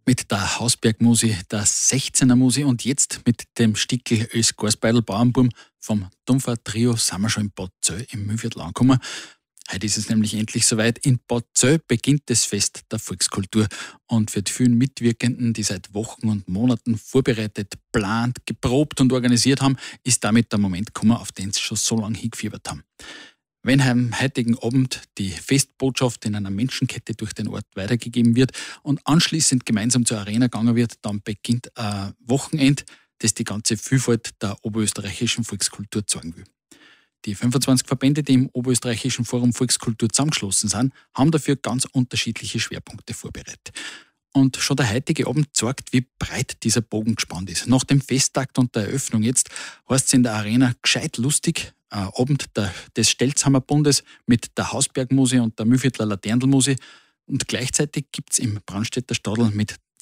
Mit der Hausbergmusi, der 16er Musi und jetzt mit dem Stickel Ös Garsbeidl Bauernburm vom Dumpfer Trio sind wir schon in Bad Zöll im Mühlviertel angekommen. Heute ist es nämlich endlich soweit. In Bad Zöll beginnt das Fest der Volkskultur und für die vielen Mitwirkenden, die seit Wochen und Monaten vorbereitet, geplant, geprobt und organisiert haben, ist damit der Moment gekommen, auf den sie schon so lange hingefiebert haben. Wenn am heutigen Abend die Festbotschaft in einer Menschenkette durch den Ort weitergegeben wird und anschließend gemeinsam zur Arena gegangen wird, dann beginnt ein Wochenende, das die ganze Vielfalt der oberösterreichischen Volkskultur zeigen will. Die 25 Verbände, die im Oberösterreichischen Forum Volkskultur zusammengeschlossen sind, haben dafür ganz unterschiedliche Schwerpunkte vorbereitet. Und schon der heutige Abend zeigt, wie breit dieser Bogen gespannt ist. Nach dem Festtakt und der Eröffnung jetzt heißt es in der Arena gescheit lustig. Abend des Stelzhammer Bundes mit der Hausbergmusi und der Mühlviertler Laterndelmusi. Und gleichzeitig gibt es im Brandstätter Stadl mit